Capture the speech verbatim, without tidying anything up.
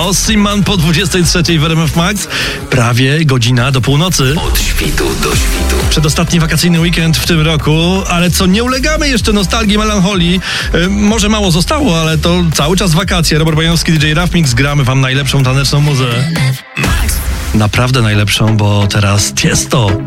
Ossimman po dwudziestej trzeciej w R M F Max. Prawie godzina do północy. Od świtu do świtu. Przedostatni wakacyjny weekend w tym roku, ale co, nie ulegamy jeszcze nostalgii, melancholii. Yy, może mało zostało, ale to cały czas wakacje. Robert Bajowski, D J Raf Mix, gramy wam najlepszą taneczną muzę. Naprawdę najlepszą, bo teraz Tiesto.